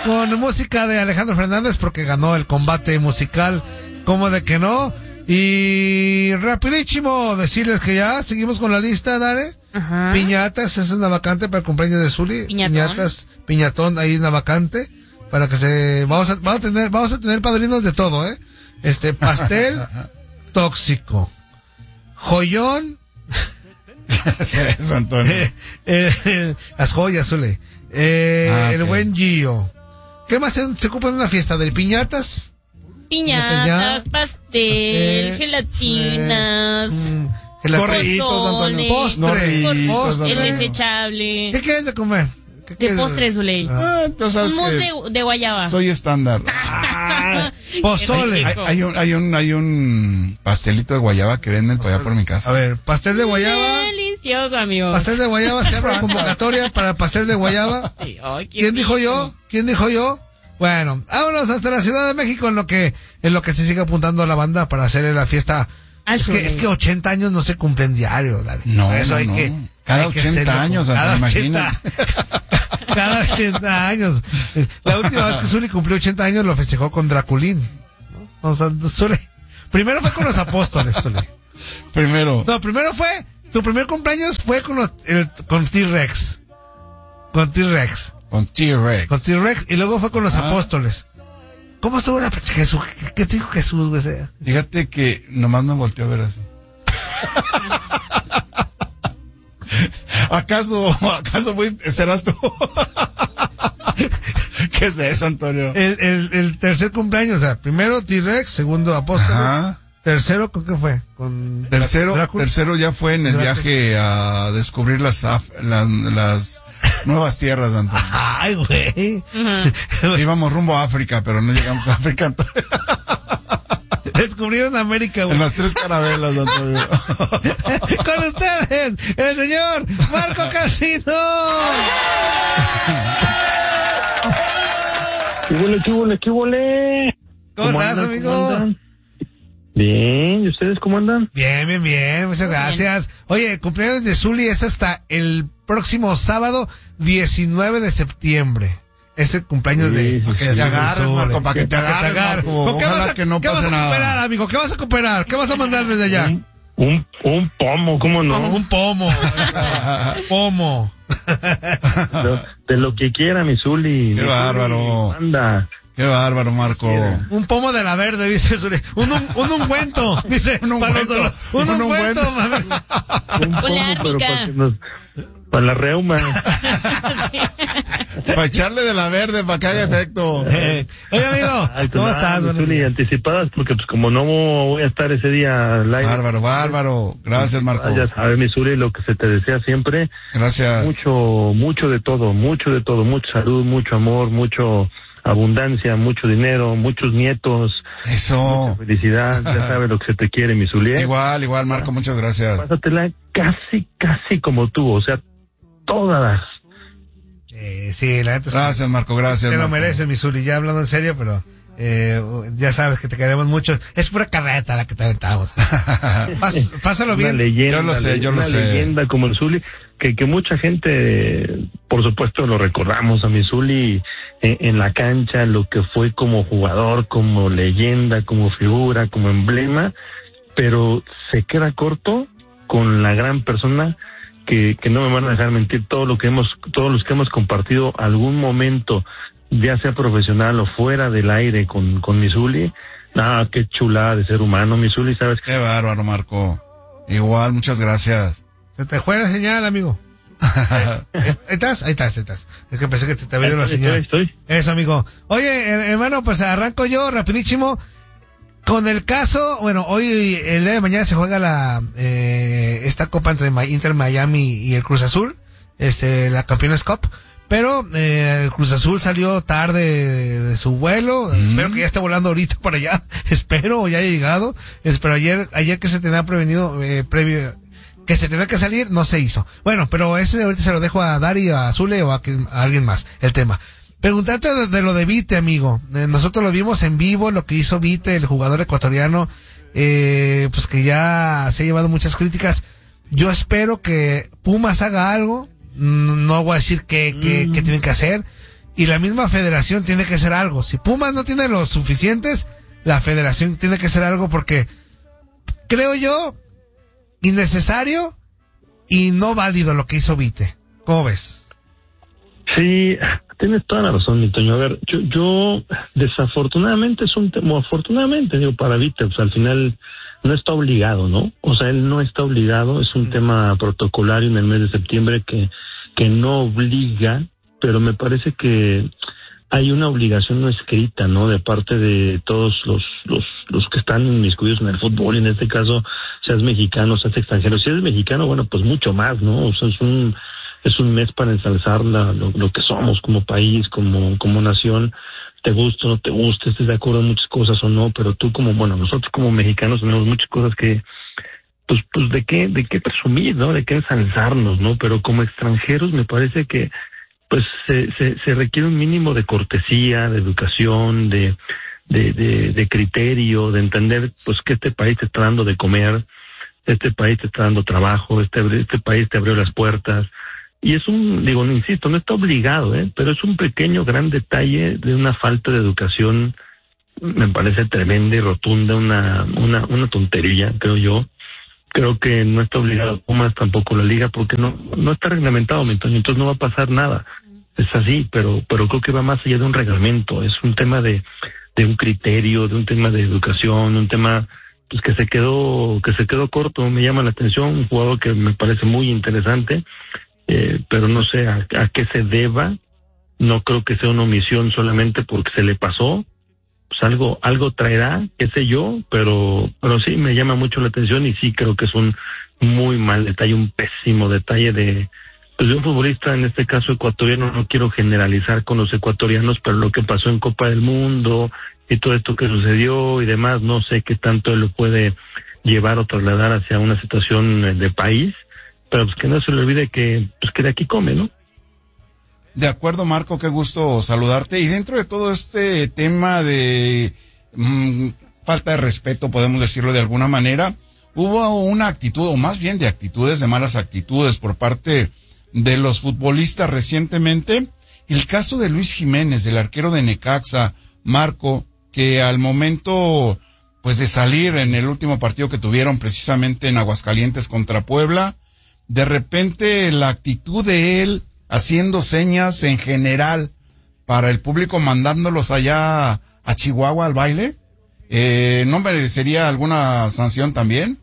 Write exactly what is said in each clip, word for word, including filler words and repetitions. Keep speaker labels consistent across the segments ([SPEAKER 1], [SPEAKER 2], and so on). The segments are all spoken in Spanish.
[SPEAKER 1] con música de Alejandro Fernández porque ganó el combate musical, como de que no. Y rapidísimo decirles que ya seguimos con la lista, Dare.
[SPEAKER 2] Ajá.
[SPEAKER 1] Piñatas, esa es una vacante para el cumpleaños de Zuli.
[SPEAKER 2] Piñatón.
[SPEAKER 1] Piñatas, piñatón, ahí una vacante para que se vamos a vamos a tener vamos a tener padrinos de todo, ¿eh? Este pastel tóxico, joyón,
[SPEAKER 3] eso, Antonio.
[SPEAKER 1] eh, eh, las joyas, Zuli. Eh,
[SPEAKER 3] ah,
[SPEAKER 1] el
[SPEAKER 3] okay.
[SPEAKER 1] buen Gio. ¿Qué más se, se ocupa en una fiesta? ¿De piñatas?
[SPEAKER 2] Piñatas,
[SPEAKER 1] pastel,
[SPEAKER 2] pastel, gelatinas,
[SPEAKER 1] mm,
[SPEAKER 3] Correitos, Antonio.
[SPEAKER 1] Postre, postre.
[SPEAKER 2] el desechable.
[SPEAKER 1] ¿Qué quieres de comer? ¿Qué
[SPEAKER 2] De
[SPEAKER 1] quieres?
[SPEAKER 2] postre, Zuley.
[SPEAKER 3] Ah, tú sabes
[SPEAKER 2] Un mousse
[SPEAKER 3] que
[SPEAKER 2] de, de guayaba.
[SPEAKER 3] soy estándar.
[SPEAKER 1] Pozole.
[SPEAKER 3] Hay, hay un, hay un, hay un pastelito de guayaba que venden por allá por mi casa.
[SPEAKER 1] A ver, pastel de guayaba.
[SPEAKER 2] Delicioso, amigos.
[SPEAKER 1] Pastel de guayaba, se abre convocatoria para pastel de guayaba.
[SPEAKER 2] Sí, ay, qué
[SPEAKER 1] ¿Quién dijo
[SPEAKER 2] rico.
[SPEAKER 1] yo? ¿Quién dijo yo? Bueno, vámonos hasta la Ciudad de México en lo que, en lo que se sigue apuntando la banda para hacer la fiesta.
[SPEAKER 2] Al
[SPEAKER 1] Es que,
[SPEAKER 2] Zuley.
[SPEAKER 1] es que ochenta años no se cumplen diario, Dale.
[SPEAKER 3] No,
[SPEAKER 1] Por eso
[SPEAKER 3] no,
[SPEAKER 1] hay
[SPEAKER 3] no.
[SPEAKER 1] que,
[SPEAKER 3] Cada
[SPEAKER 1] hay que
[SPEAKER 3] ochenta
[SPEAKER 1] hacerlo.
[SPEAKER 3] años,
[SPEAKER 1] cada
[SPEAKER 3] Antonio,
[SPEAKER 1] ochenta, cada ochenta años. La última vez que Zuli cumplió ochenta años lo festejó con Draculín, ¿no? O sea, Zuli, primero fue con los apóstoles, Zuli.
[SPEAKER 3] Primero.
[SPEAKER 1] No, primero fue, tu primer cumpleaños fue con los, el, con T-Rex. Con T-Rex.
[SPEAKER 3] Con T-Rex.
[SPEAKER 1] Con T-Rex y luego fue con los
[SPEAKER 3] Ah.
[SPEAKER 1] apóstoles. ¿Cómo estuvo la Jesús? ¿Qué, qué te dijo Jesús, güey?
[SPEAKER 3] Fíjate que nomás me volteó a ver así. ¿Acaso, acaso fuiste, serás tú? ¿Qué es eso, Antonio?
[SPEAKER 1] El, el, el tercer cumpleaños, o sea, primero T-Rex, segundo apóstoles.
[SPEAKER 3] Ajá.
[SPEAKER 1] Tercero, ¿con qué fue? Con
[SPEAKER 3] Tercero,
[SPEAKER 1] Drácula.
[SPEAKER 3] tercero ya fue en el
[SPEAKER 1] Drácula.
[SPEAKER 3] viaje a descubrir las, af- las, las nuevas tierras, Antonio.
[SPEAKER 1] Ay, güey.
[SPEAKER 3] Íbamos rumbo a África, pero no llegamos a África, Antonio.
[SPEAKER 1] Descubrieron América, güey.
[SPEAKER 3] En las tres carabelas, Antonio.
[SPEAKER 1] Con ustedes, el señor Marco Casino.
[SPEAKER 4] ¿Qué huele, qué huele, qué huele?
[SPEAKER 1] ¿Cómo estás,
[SPEAKER 4] andan,
[SPEAKER 1] amigo?
[SPEAKER 4] ¿Cómo andan? Bien, ¿y ustedes cómo andan?
[SPEAKER 1] Bien, bien, bien, muchas gracias. Oye, el cumpleaños de Zuli es hasta el próximo sábado diecinueve de septiembre. Es el cumpleaños
[SPEAKER 4] Sí,
[SPEAKER 1] de...
[SPEAKER 4] sí,
[SPEAKER 3] Que te agarres, Marco, para que te agarres, Marco.
[SPEAKER 1] ¿Con qué vas
[SPEAKER 3] Ojalá
[SPEAKER 1] a,
[SPEAKER 3] que no
[SPEAKER 1] qué vas
[SPEAKER 3] pase
[SPEAKER 1] a
[SPEAKER 3] nada.
[SPEAKER 1] cooperar, amigo? ¿Qué vas a cooperar? ¿Qué vas a mandar desde allá?
[SPEAKER 4] Un, un, un pomo, ¿cómo no?
[SPEAKER 1] Un pomo. Pomo.
[SPEAKER 4] De, de lo que quiera, mi Zuli.
[SPEAKER 3] Qué
[SPEAKER 4] Mi
[SPEAKER 3] bárbaro.
[SPEAKER 4] Zuli, Anda.
[SPEAKER 3] Qué bárbaro, Marco.
[SPEAKER 1] Un pomo de la verde, dice Zuli. Un, un, un ungüento, dice.
[SPEAKER 3] Un
[SPEAKER 1] para los
[SPEAKER 3] ungüento.
[SPEAKER 1] dolores. Un,
[SPEAKER 3] Un
[SPEAKER 1] ungüento,
[SPEAKER 3] ungüento.
[SPEAKER 1] mami.
[SPEAKER 4] Un pomo,
[SPEAKER 2] Hola,
[SPEAKER 4] pero
[SPEAKER 2] Árnica.
[SPEAKER 4] para, que nos- para la reuma.
[SPEAKER 3] Para echarle de la verde, para que haga efecto.
[SPEAKER 1] Eh, Oye, amigo,
[SPEAKER 4] Ay, pues
[SPEAKER 1] ¿cómo
[SPEAKER 4] nada,
[SPEAKER 1] estás?
[SPEAKER 4] mi
[SPEAKER 1] Buenos
[SPEAKER 4] Zuli,
[SPEAKER 1] días.
[SPEAKER 4] anticipadas, porque pues como no voy a estar ese día al aire.
[SPEAKER 3] Bárbaro, bárbaro. Gracias, Marco.
[SPEAKER 4] Ah, ya sabes, mi Zuli, lo que se te desea siempre.
[SPEAKER 3] Gracias.
[SPEAKER 4] Mucho, mucho de todo, mucho de todo, mucha salud, mucho amor, mucho abundancia, mucho dinero, muchos nietos,
[SPEAKER 3] Eso.
[SPEAKER 4] felicidad, ya sabes lo que se te quiere, mi Zuli. ¿eh?
[SPEAKER 3] Igual, igual, Marco, muchas gracias.
[SPEAKER 4] Pásatela casi, casi como tú, o sea, todas.
[SPEAKER 1] Eh, sí, la neta sí.
[SPEAKER 3] Gracias, Marco, gracias.
[SPEAKER 1] Te lo
[SPEAKER 3] Marco.
[SPEAKER 1] mereces, mi Zuli, ya hablando en serio, pero eh, ya sabes que te queremos mucho. Es pura carreta la que te aventamos. Pás- pásalo
[SPEAKER 4] Una
[SPEAKER 1] bien.
[SPEAKER 4] leyenda,
[SPEAKER 3] Yo lo sé, yo lo
[SPEAKER 4] una
[SPEAKER 3] sé.
[SPEAKER 4] leyenda como el Zuli, que, que mucha gente, por supuesto, lo recordamos a mi Zuli en, en la cancha, lo que fue como jugador, como leyenda, como figura, como emblema, pero se queda corto con la gran persona que, que no me van a dejar mentir, todo lo que hemos, todos los que hemos compartido algún momento, ya sea profesional o fuera del aire con, con mi Zuli. Ah, qué chulada de ser humano, mi Zuli, ¿sabes?
[SPEAKER 3] Qué bárbaro, Marco. Igual, muchas gracias.
[SPEAKER 1] Se te fue la señal, amigo. Eh, Ahí estás, ahí estás, ahí estás. Es que pensé que te, te había ido la
[SPEAKER 4] Estoy,
[SPEAKER 1] señal.
[SPEAKER 4] estoy.
[SPEAKER 1] Eso, amigo. Oye, her- hermano, pues arranco yo rapidísimo con el caso. Bueno, hoy, el día de mañana se juega la eh, esta copa entre Ma- Inter Miami y el Cruz Azul, este, la Campeones Cup. Pero eh, el Cruz Azul salió tarde de, de su vuelo.
[SPEAKER 3] Mm.
[SPEAKER 1] Espero que ya esté volando ahorita para allá. Espero, o ya haya llegado. Espero ayer, ayer que se tenía prevenido, eh, previo, que se tenía que salir, no se hizo. Bueno, pero ese ahorita se lo dejo a Dari, a Zule o a, que- a alguien más, el tema. Preguntarte de, de lo de Vite, amigo. Eh, nosotros lo vimos en vivo, lo que hizo Vite, el jugador ecuatoriano, eh, pues que ya se ha llevado muchas críticas. Yo espero que Pumas haga algo. Mm, No voy a decir qué, qué, qué tienen que hacer. y la misma federación tiene que hacer algo. Si Pumas no tiene los suficientes, la federación tiene que hacer algo porque, creo yo, innecesario y no válido lo que hizo Vite. ¿Cómo ves?
[SPEAKER 4] Sí, tienes toda la razón, mi Toño. A ver, yo, yo desafortunadamente es un tema, afortunadamente, digo, para Vite, pues al final no está obligado, ¿no? O sea, él no está obligado, es un tema protocolario en el mes de septiembre que, que no obliga, pero me parece que hay una obligación no escrita, ¿no? De parte de todos los, los, los que están inmiscuidos en el fútbol, y en este caso, seas mexicano, seas extranjero. Si eres mexicano, bueno, pues mucho más, ¿no? O sea, es un, es un mes para ensalzar la, lo, lo que somos como país, como, como nación. Te guste o no te guste, estés de acuerdo en muchas cosas o no, pero tú como, bueno, nosotros como mexicanos tenemos muchas cosas que, pues, pues de qué, de qué presumir, ¿no? De qué ensalzarnos, ¿no? Pero como extranjeros me parece que, pues, se, se, se requiere un mínimo de cortesía, de educación, de, de, de, de criterio, de entender, pues, que este país te está dando de comer, este país te está dando trabajo, este, este país te abrió las puertas. Y es un, digo, insisto, no está obligado, ¿eh? Pero es un pequeño, gran detalle de una falta de educación, me parece tremenda y rotunda, una, una, una tontería, creo yo. Creo que no está obligado Pumas, tampoco la Liga, porque no, no está reglamentado, entonces no va a pasar nada. Es así, pero, pero creo que va más allá de un reglamento, es un tema de, de un criterio, de un tema de educación, un tema, pues, que se quedó, que se quedó corto. Me llama la atención, un jugador que me parece muy interesante. Eh, pero no sé a, a qué se deba. No creo que sea una omisión solamente porque se le pasó. Pues algo algo traerá, qué sé yo, pero pero sí me llama mucho la atención y sí creo que es un muy mal detalle, un pésimo detalle de, pues, de un futbolista, en este caso ecuatoriano. No quiero generalizar con los ecuatorianos, pero lo que pasó en Copa del Mundo y todo esto que sucedió y demás, no sé qué tanto él lo puede llevar o trasladar hacia una situación de país. Pero pues que no se le olvide que, pues, que de aquí come, ¿no?
[SPEAKER 3] De acuerdo, Marco, qué gusto saludarte. Y dentro de todo este tema de mmm, falta de respeto, podemos decirlo de alguna manera, hubo una actitud, o más bien de actitudes, de malas actitudes por parte de los futbolistas recientemente. El caso de Luis Jiménez, del arquero de Necaxa, Marco, que al momento, pues, de salir en el último partido que tuvieron precisamente en Aguascalientes contra Puebla, de repente la actitud de él haciendo señas en general para el público, mandándolos allá a Chihuahua al baile, eh, ¿no merecería alguna sanción también?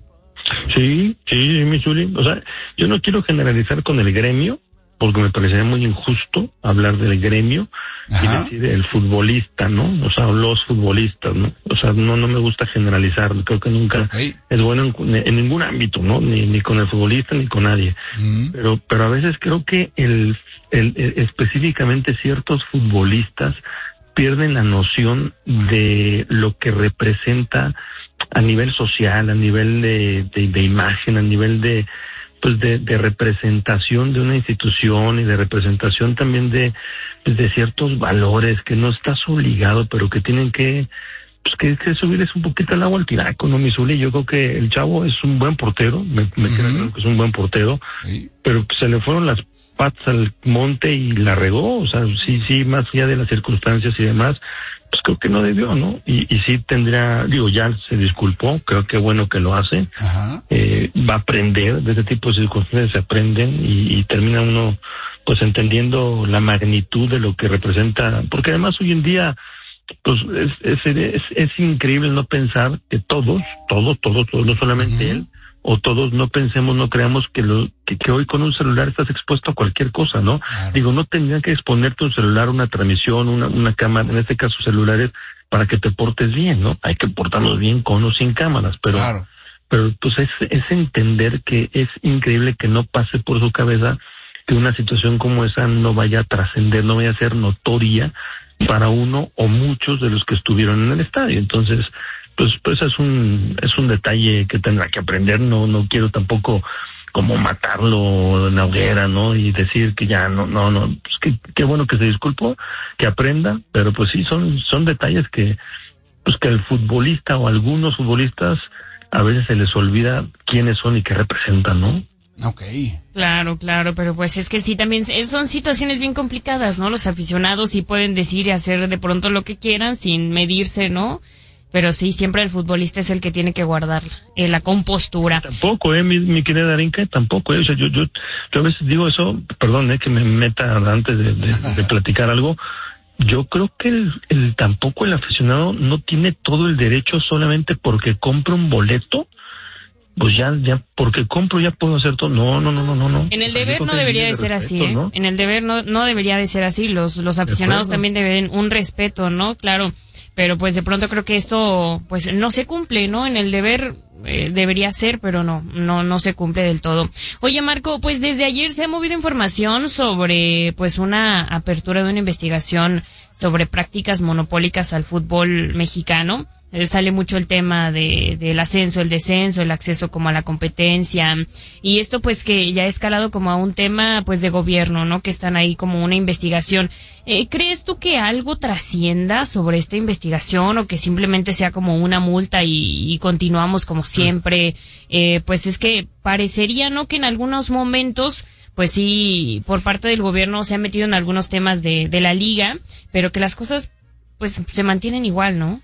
[SPEAKER 4] Sí, sí, mi Zuli. O sea, yo no quiero generalizar con el gremio, porque me parecería muy injusto hablar del gremio. Ajá. Y decir el futbolista, ¿no? O sea, los futbolistas, ¿no? O sea, no no me gusta generalizar, creo que nunca okay. es bueno en, en ningún ámbito, ¿no? Ni ni con el futbolista ni con nadie. Uh-huh. Pero pero a veces creo que el, el, el específicamente ciertos futbolistas pierden la noción de lo que representa a nivel social, a nivel de de, de imagen, a nivel de pues de, de representación de una institución y de representación también de, pues, de ciertos valores que no estás obligado, pero que tienen que, pues que, que subirles un poquito el agua al tinaco, ¿no, mi Zuli? Yo creo que el chavo es un buen portero, me, me uh-huh. queda claro que es un buen portero, sí. Pero se le fueron las patas al monte y la regó, o sea, sí, sí, más allá de las circunstancias y demás, pues creo que no debió, ¿no? Y, y sí tendría, digo, ya se disculpó, creo que bueno que lo hace, eh, va a aprender, de este tipo de circunstancias se aprenden y, y termina uno, pues, entendiendo la magnitud de lo que representa, porque además hoy en día, pues, es, es, es, es increíble no pensar que todos, todos, todos, todos, no solamente uh-huh. él, o todos no pensemos, no creamos que lo que, que hoy con un celular estás expuesto a cualquier cosa, ¿no? Claro. Digo, no tendrían que exponerte un celular, una transmisión, una, una cámara, en este caso celulares, para que te portes bien, ¿no? Hay que portarnos bien con o sin cámaras, pero claro. pero pues es, es entender que es increíble que no pase por su cabeza que una situación como esa no vaya a trascender, no vaya a ser notoria para uno o muchos de los que estuvieron en el estadio. Entonces, pues pues es un es un detalle que tendrá que aprender. No no quiero tampoco como matarlo en la hoguera, ¿no? Y decir que ya no no no pues que qué bueno que se disculpó, que aprenda, pero pues sí son son detalles que pues que el futbolista o algunos futbolistas a veces se les olvida quiénes son y qué representan, ¿no?
[SPEAKER 3] Ok.
[SPEAKER 2] Claro, claro, pero pues es que sí, también son situaciones bien complicadas, ¿no? Los aficionados sí pueden decir y hacer de pronto lo que quieran sin medirse, ¿no? Pero sí, siempre el futbolista es el que tiene que guardar eh, la compostura.
[SPEAKER 4] Tampoco, eh, mi, mi querida Darinka, tampoco, eh. O sea, yo, yo, yo a veces digo eso, perdón, eh, que me meta antes de, de, de platicar algo. Yo creo que el, el tampoco el aficionado no tiene todo el derecho solamente porque compra un boleto. Pues ya, ya, porque compro ya puedo hacer todo. No, no, no, no, no, no.
[SPEAKER 2] En el deber no debería de ser así, ¿eh? En el deber no, no debería de ser así. Los, los aficionados también deben un respeto, ¿no? Claro. Pero pues de pronto creo que esto pues no se cumple, ¿no? En el deber eh, debería ser, pero no, no, no se cumple del todo. Oye, Marco, pues desde ayer se ha movido información sobre pues una apertura de una investigación sobre prácticas monopólicas al fútbol mexicano. Eh, sale mucho el tema de del ascenso, el descenso, el acceso como a la competencia, y esto pues que ya ha escalado como a un tema pues de gobierno, ¿no? Que están ahí como una investigación. Eh, ¿Crees tú que algo trascienda sobre esta investigación o que simplemente sea como una multa y, y continuamos como siempre? Eh, pues es que parecería, ¿no? Que en algunos momentos pues sí, por parte del gobierno se han metido en algunos temas de, de la liga, pero que las cosas pues se mantienen igual, ¿no?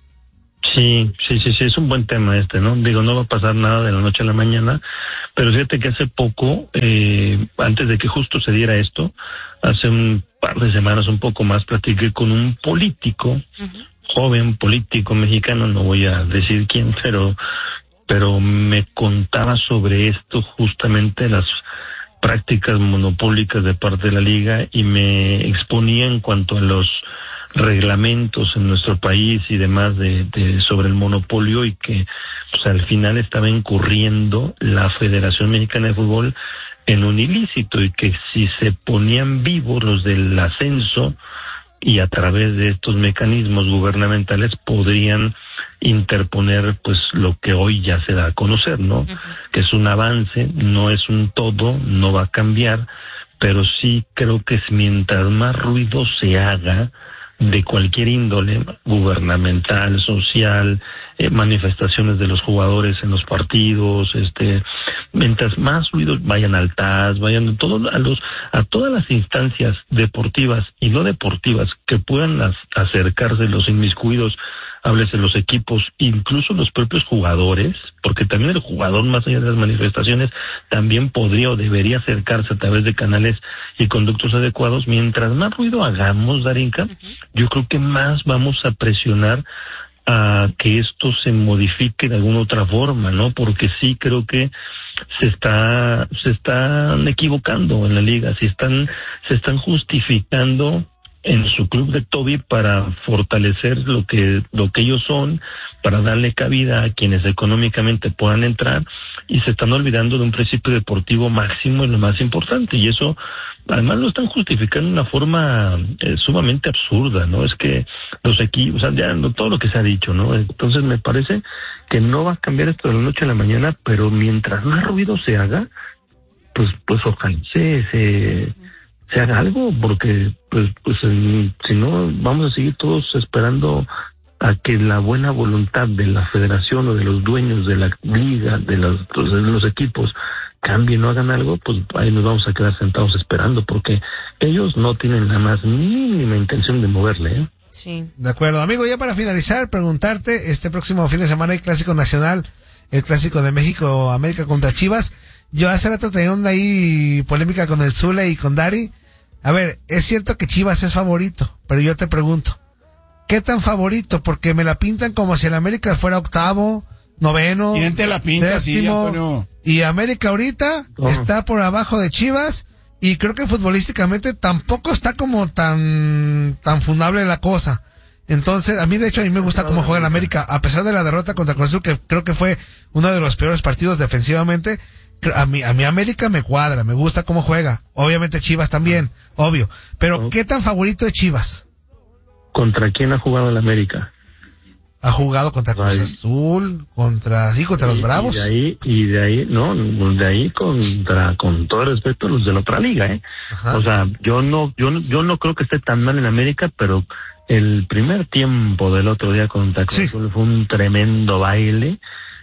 [SPEAKER 4] Sí, sí, sí, sí, es un buen tema este, ¿no? Digo, no va a pasar nada de la noche a la mañana, pero fíjate que hace poco, eh, antes de que justo se diera esto, hace un par de semanas, un poco más, platiqué con un político, uh-huh. joven político mexicano, no voy a decir quién, pero, pero me contaba sobre esto, justamente las prácticas monopólicas de parte de la liga, y me exponía en cuanto a los reglamentos en nuestro país y demás de, de sobre el monopolio, y que pues al final estaba incurriendo la Federación Mexicana de Fútbol en un ilícito, y que si se ponían vivos los del ascenso y a través de estos mecanismos gubernamentales podrían interponer pues lo que hoy ya se da a conocer, ¿no? Uh-huh. Que es un avance, no es un todo, no va a cambiar, pero sí creo que mientras más ruido se haga de cualquier índole, gubernamental, social, eh, manifestaciones de los jugadores en los partidos, este, mientras más ruidos vayan al T A S, vayan todo, a los a todas las instancias deportivas y no deportivas que puedan as, acercarse los inmiscuidos, háblese los equipos, incluso los propios jugadores, porque también el jugador, más allá de las manifestaciones, también podría o debería acercarse a través de canales y conductos adecuados. Mientras más ruido hagamos, Darinka, uh-huh. yo creo que más vamos a presionar a que esto se modifique de alguna otra forma, ¿no? Porque sí creo que se está se están equivocando en la liga, se están se están justificando en su club de Toby para fortalecer lo que lo que ellos son, para darle cabida a quienes económicamente puedan entrar, y se están olvidando de un principio deportivo máximo y lo más importante, y eso además lo están justificando de una forma eh, sumamente absurda, ¿no? Es que los equipos, o sea, ya no, todo lo que se ha dicho, ¿no? Entonces me parece que no va a cambiar esto de la noche a la mañana, pero mientras más ruido se haga, pues pues ojalá se se se haga algo, porque pues pues en, si no vamos a seguir todos esperando a que la buena voluntad de la federación o de los dueños de la liga, de los, de los equipos, cambien o hagan algo. Pues ahí nos vamos a quedar sentados esperando, porque ellos no tienen la más mínima intención de moverle, ¿eh?
[SPEAKER 2] Sí.
[SPEAKER 1] De acuerdo. Amigo, ya para finalizar, preguntarte, este próximo fin de semana hay Clásico Nacional, el Clásico de México, América contra Chivas. Yo hace rato tenía onda ahí polémica con el Zule y con Dari. A ver, es cierto que Chivas es favorito, pero yo te pregunto, ¿qué tan favorito? Porque me la pintan como si el América fuera octavo, noveno,
[SPEAKER 3] ¿quién te la pinta
[SPEAKER 1] décimo,
[SPEAKER 3] así, Antonio? Y
[SPEAKER 1] América ahorita oh. está por abajo de Chivas, y creo que futbolísticamente tampoco está como tan tan fundable la cosa. Entonces, a mí de hecho a mí me gusta cómo juega el América, a pesar de la derrota contra Cruz Azul, que creo que fue uno de los peores partidos defensivamente. A mí, a mí América me cuadra, me gusta cómo juega. Obviamente Chivas también, obvio. Pero, ¿qué tan favorito es Chivas?
[SPEAKER 4] ¿Contra quién ha jugado el América?
[SPEAKER 1] Ha jugado contra Cruz Ay. Azul, contra, sí, contra y, los Bravos.
[SPEAKER 4] Y de ahí, y de ahí, no, de ahí contra, con todo respeto, los de la otra liga, ¿eh? Ajá. O sea, yo no, yo no, yo no creo que esté tan mal en América, pero el primer tiempo del otro día contra Cruz Azul sí. fue un tremendo baile.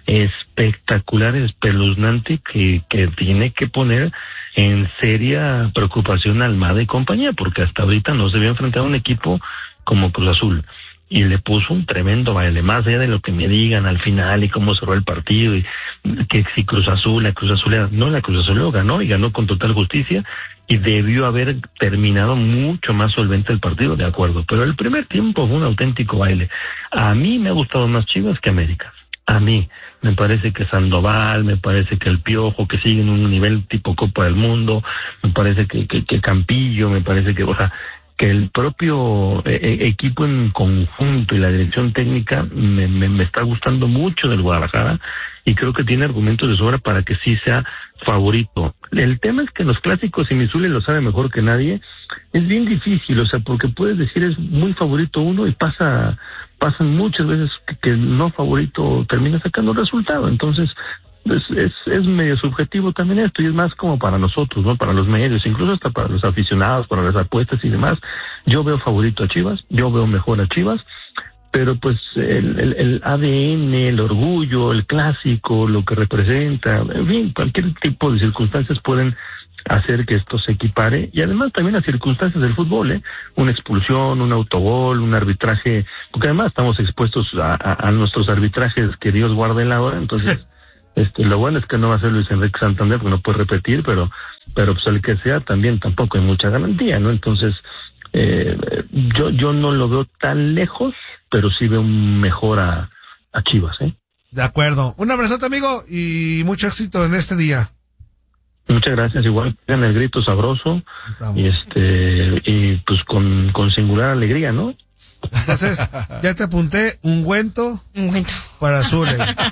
[SPEAKER 4] espectacular, espeluznante, que, que tiene que poner en seria preocupación a Almada y compañía, porque hasta ahorita no se había enfrentado a un equipo como Cruz Azul, y le puso un tremendo baile, más allá de lo que me digan al final y cómo cerró el partido, y que si Cruz Azul, la Cruz Azul, no, la Cruz Azul lo ganó, y ganó con total justicia, y debió haber terminado mucho más solvente el partido, de acuerdo, pero el primer tiempo fue un auténtico baile. A mí me ha gustado más Chivas que América, a mí. Me parece que Sandoval, me parece que el Piojo, que sigue en un nivel tipo Copa del Mundo, me parece que, que, que Campillo, me parece que, o sea, que el propio eh, equipo en conjunto y la dirección técnica me, me, me está gustando mucho del Guadalajara, y creo que tiene argumentos de sobra para que sí sea favorito. El tema es que los clásicos, y Misuli lo sabe mejor que nadie, es bien difícil, o sea, porque puedes decir es muy favorito uno y pasa pasan muchas veces que, que el no favorito termina sacando resultado. Entonces es, es es medio subjetivo también esto, y es más como para nosotros, ¿no? Para los medios, incluso hasta para los aficionados, para las apuestas y demás. Yo veo favorito a Chivas, yo veo mejor a Chivas, pero pues el, el, el A D N, el orgullo, el clásico, lo que representa, en fin, cualquier tipo de circunstancias pueden hacer que esto se equipare, y además también las circunstancias del fútbol, ¿eh? Una expulsión, un autogol, un arbitraje, porque además estamos expuestos a, a, a nuestros arbitrajes, que Dios guarde la hora. Entonces este lo bueno es que no va a ser Luis Enrique Santander, porque no puede repetir, pero pero pues el que sea también tampoco hay mucha garantía, ¿no? Entonces eh, yo yo no lo veo tan lejos, pero sí veo mejor a, a Chivas, ¿eh?
[SPEAKER 1] De acuerdo. Un abrazote, amigo, y mucho éxito en este día.
[SPEAKER 4] Muchas gracias, igual en el grito sabroso. Estamos. y este y pues con, con singular alegría, ¿no?
[SPEAKER 1] Entonces, ya te apunté ungüento,
[SPEAKER 2] ungüento
[SPEAKER 1] para Azul.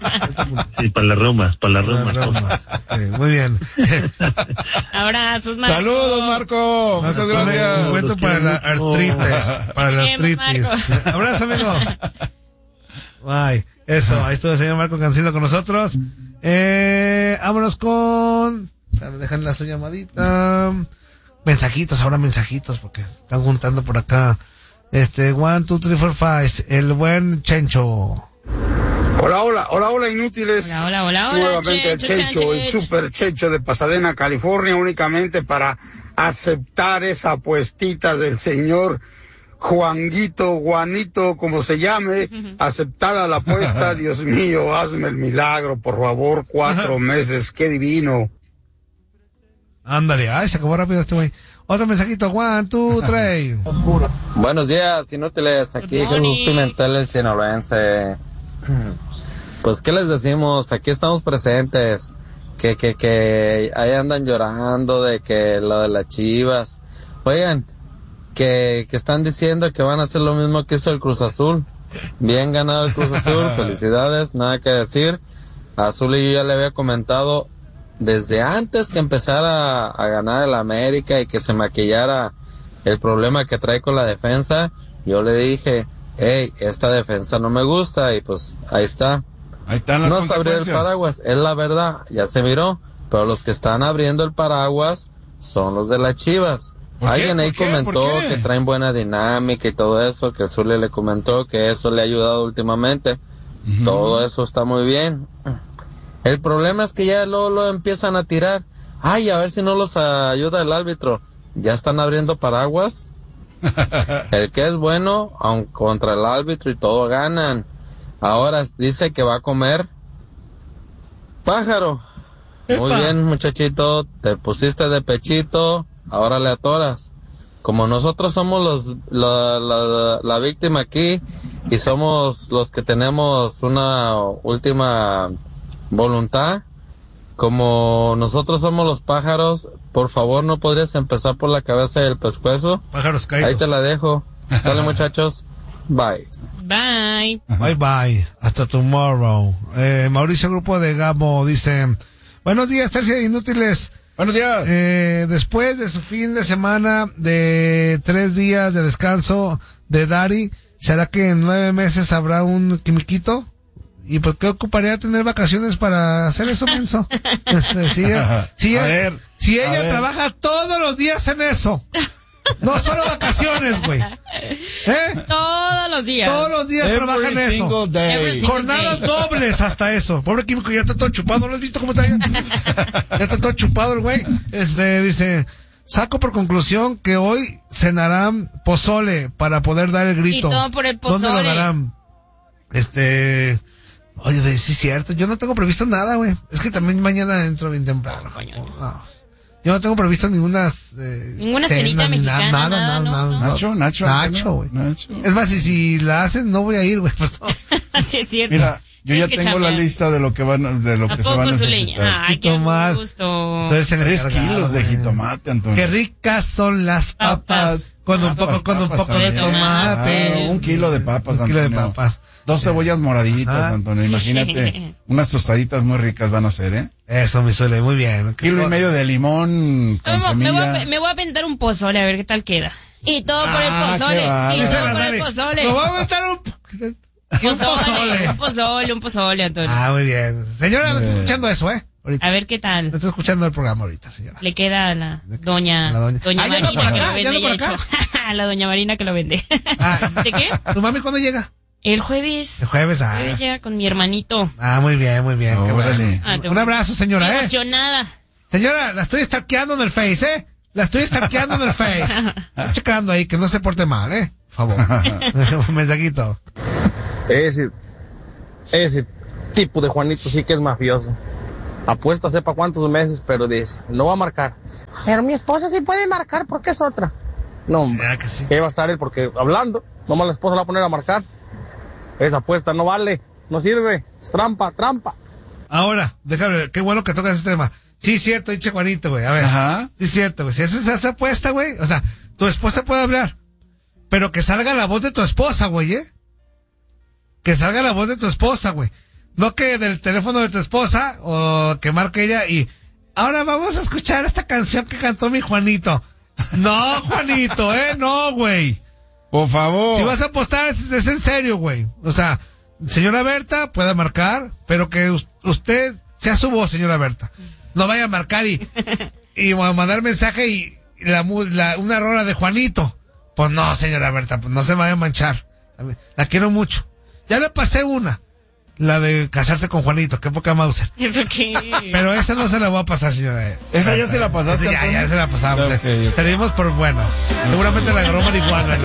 [SPEAKER 4] Sí, para las romas, para las romas.
[SPEAKER 1] Okay, muy bien.
[SPEAKER 2] Abrazos, Marco.
[SPEAKER 3] Saludos, Marco.
[SPEAKER 1] No,
[SPEAKER 3] muchas gracias.
[SPEAKER 1] Ungüento para la artritis, para la artritis. Abrazo, amigo. Ay, eso, ahí estuvo el señor Marco Cancino con nosotros. Eh, vámonos con... Dejan la su llamadita. Mensajitos, ahora mensajitos, porque están juntando por acá. Este, one, two, three, four, five. El buen Chencho.
[SPEAKER 5] Hola, hola, hola, hola, inútiles.
[SPEAKER 2] Hola, hola, hola, hola.
[SPEAKER 5] Nuevamente
[SPEAKER 2] Chencho,
[SPEAKER 5] el Chencho,
[SPEAKER 2] Chencho.
[SPEAKER 5] el super Chencho de Pasadena, California, únicamente para aceptar esa apuestita del señor Juanguito, Juanito, como se llame, aceptada la apuesta. Dios mío, hazme el milagro, por favor, cuatro meses, qué divino.
[SPEAKER 1] Ándale, ay, se acabó rápido este güey. Otro mensajito, one, two, three.
[SPEAKER 6] Buenos días, inútiles, aquí Jesús Pimentel, el sinaloense. Pues, ¿qué les decimos? Aquí estamos presentes, que, que, que ahí andan llorando de que lo de las Chivas. Oigan, que, que están diciendo que van a hacer lo mismo que hizo el Cruz Azul. Bien ganado el Cruz Azul, felicidades, nada que decir. A Azul y yo ya le había comentado desde antes que empezara a ganar el América y que se maquillara el problema que trae con la defensa. Yo le dije, hey, esta defensa no me gusta, y pues ahí está.
[SPEAKER 3] Ahí están las
[SPEAKER 6] no se abrió el
[SPEAKER 3] consecuencias.
[SPEAKER 6] paraguas, es la verdad, ya se miró, pero los que están abriendo el paraguas son los de las Chivas. Alguien ahí comentó que traen buena dinámica y todo eso, que el Zule le comentó que eso le ha ayudado últimamente. Uh-huh. Todo eso está muy bien. El problema es que ya luego lo empiezan a tirar. Ay, a ver si no los ayuda el árbitro. Ya están abriendo paraguas. El que es bueno, aun contra el árbitro y todo ganan. Ahora dice que va a comer pájaro. Muy bien, muchachito, te pusiste de pechito, ahora le atoras. Como nosotros somos los la, la, la víctima aquí y somos los que tenemos una última voluntad, como nosotros somos los pájaros, por favor no podrías empezar por la cabeza del pescuezo.
[SPEAKER 1] Pájaros caídos.
[SPEAKER 6] Ahí te la dejo. Sale, muchachos. Bye.
[SPEAKER 2] Bye.
[SPEAKER 1] Bye bye. Hasta tomorrow. Eh, Mauricio Grupo de Gamo dice: buenos días, tercia de inútiles.
[SPEAKER 3] Buenos días.
[SPEAKER 1] Eh, después de su fin de semana de tres días de descanso de Dari, ¿será que en nueve meses habrá un quimiquito? ¿Y por qué ocuparía tener vacaciones para hacer eso, menso? Este, si ella, si ella,
[SPEAKER 3] a ver,
[SPEAKER 1] si
[SPEAKER 3] a
[SPEAKER 1] ella
[SPEAKER 3] ver.
[SPEAKER 1] trabaja todos los días en eso. No solo vacaciones, güey. ¿Eh?
[SPEAKER 2] Todos los días.
[SPEAKER 1] Todos los días
[SPEAKER 3] Every
[SPEAKER 1] trabajan eso.
[SPEAKER 3] day.
[SPEAKER 1] Jornadas dobles hasta eso. Pobre Químico, ya está todo chupado. ¿No lo has visto cómo está? Ya está todo chupado el güey. Este, dice, saco por conclusión que hoy cenarán pozole para poder dar el grito.
[SPEAKER 2] Y todo por el pozole.
[SPEAKER 1] ¿Dónde lo darán? Este... Oye, sí es cierto. Yo no tengo previsto nada, güey. Es que también mañana entro bien temprano. No. Yo no tengo previsto ninguna... Eh,
[SPEAKER 2] Ninguna cenita mexicana,
[SPEAKER 1] nada,
[SPEAKER 2] nada,
[SPEAKER 1] nada,
[SPEAKER 2] no,
[SPEAKER 1] nada,
[SPEAKER 2] no.
[SPEAKER 3] Nacho, Nacho.
[SPEAKER 1] Nacho, güey. Es más, y si la hacen, no voy a ir, güey.
[SPEAKER 2] Así es cierto.
[SPEAKER 3] Mira, yo ya
[SPEAKER 2] que
[SPEAKER 3] tengo
[SPEAKER 2] chambear.
[SPEAKER 3] la lista de lo que van, de lo
[SPEAKER 2] ¿A
[SPEAKER 3] que se van a
[SPEAKER 2] poco, Zuleña?
[SPEAKER 3] necesitar.
[SPEAKER 2] Ay, qué
[SPEAKER 1] Jitomate.
[SPEAKER 2] gusto.
[SPEAKER 1] Tú eres el
[SPEAKER 3] Tres
[SPEAKER 1] encargado,
[SPEAKER 3] kilos de
[SPEAKER 1] güey.
[SPEAKER 3] jitomate, Antonio.
[SPEAKER 1] Qué ricas son las papas.
[SPEAKER 3] Papas.
[SPEAKER 1] Con un
[SPEAKER 3] Papas,
[SPEAKER 1] poco, con un
[SPEAKER 3] papas
[SPEAKER 1] poco de
[SPEAKER 3] también.
[SPEAKER 1] tomate.
[SPEAKER 3] Claro, un kilo de papas,
[SPEAKER 1] Un kilo de
[SPEAKER 3] Antonio.
[SPEAKER 1] papas.
[SPEAKER 3] Dos cebollas moraditas,
[SPEAKER 1] Ajá.
[SPEAKER 3] Antonio. Imagínate, unas tostaditas muy ricas van a ser, ¿eh?
[SPEAKER 1] Eso me suele muy bien.
[SPEAKER 3] Kilo y medio de limón con
[SPEAKER 2] Me voy, me, voy a,
[SPEAKER 3] semilla.
[SPEAKER 2] me voy a aventar un pozole a ver qué tal queda. Y todo por el
[SPEAKER 3] Ah,
[SPEAKER 2] pozole.
[SPEAKER 3] qué bárbaro.
[SPEAKER 2] Y
[SPEAKER 1] Dice
[SPEAKER 2] todo
[SPEAKER 1] la
[SPEAKER 2] por el
[SPEAKER 1] Mari,
[SPEAKER 2] pozole.
[SPEAKER 1] Me voy a aventar un... un
[SPEAKER 2] Pozole, un pozole, un pozole, Antonio.
[SPEAKER 1] Ah, muy bien. Señora, no está escuchando eso, ¿eh? Ahorita.
[SPEAKER 2] A ver qué
[SPEAKER 1] No
[SPEAKER 2] tal.
[SPEAKER 1] está escuchando el programa ahorita, señora.
[SPEAKER 2] Le queda a la doña,
[SPEAKER 1] A la doña.
[SPEAKER 2] doña
[SPEAKER 1] Ah, ¿ya anda
[SPEAKER 2] Marina
[SPEAKER 1] por
[SPEAKER 2] que
[SPEAKER 1] acá?
[SPEAKER 2] lo
[SPEAKER 1] ¿Ya
[SPEAKER 2] vende
[SPEAKER 1] anda
[SPEAKER 2] ya
[SPEAKER 1] por
[SPEAKER 2] hecho. A la doña Marina que lo vende.
[SPEAKER 1] Ah.
[SPEAKER 2] ¿De qué?
[SPEAKER 1] ¿Tu mami cuándo llega?
[SPEAKER 2] El jueves.
[SPEAKER 1] El jueves,
[SPEAKER 2] El
[SPEAKER 1] ah.
[SPEAKER 2] jueves llega con mi hermanito.
[SPEAKER 1] Ah, muy bien, muy bien. Qué
[SPEAKER 3] Órale.
[SPEAKER 1] bueno.
[SPEAKER 2] Ah, te-
[SPEAKER 1] Un abrazo, señora, ¿eh?
[SPEAKER 2] Emocionada.
[SPEAKER 1] Señora, la estoy stalkeando en el Face, ¿eh? La estoy stalkeando en el Face. Estoy checando ahí, que no se porte mal, ¿eh? Por favor. Un mensajito.
[SPEAKER 6] Ese, ese tipo de Juanito sí que es mafioso. Apuesta sepa cuántos meses, pero dice, no va a marcar. Pero mi esposa sí puede marcar porque es otra. No, hombre,
[SPEAKER 1] Ya que sí.
[SPEAKER 6] que va a estar él porque hablando, nomás la esposa la va a poner a marcar. Esa apuesta no vale, no sirve, es trampa, trampa.
[SPEAKER 1] Ahora, déjame ver, qué bueno que tocas ese tema. Sí, cierto, dice Juanito, güey. A ver.
[SPEAKER 3] Ajá.
[SPEAKER 1] Sí, cierto, güey. Si haces esa apuesta, güey, o sea, tu esposa puede hablar, pero que salga la voz de tu esposa, güey, ¿eh? Que salga la voz de tu esposa, güey. No que del teléfono de tu esposa o que marque ella y ahora vamos a escuchar esta canción que cantó mi Juanito. No, Juanito, ¿eh? No, güey.
[SPEAKER 3] Por favor.
[SPEAKER 1] Si vas a apostar, es, es en serio, güey. O sea, señora Berta, puede marcar, pero que us- usted sea su voz, señora Berta. No vaya a marcar y, y a mandar mensaje y la, mu- la una rola de Juanito. Pues no, señora Berta, pues no se vaya a manchar. La quiero mucho. Ya le pasé una. La de casarse con Juanito, qué poca Mauser.
[SPEAKER 2] ¿Eso qué?
[SPEAKER 1] Pero esa no se la voy a pasar, señora.
[SPEAKER 3] Esa ya se la pasaste,
[SPEAKER 1] Esa ya,
[SPEAKER 3] Antonio.
[SPEAKER 1] ya se la pasamos.
[SPEAKER 3] Ok, ok.
[SPEAKER 1] Salimos por buenas. Seguramente la agarró marihuana.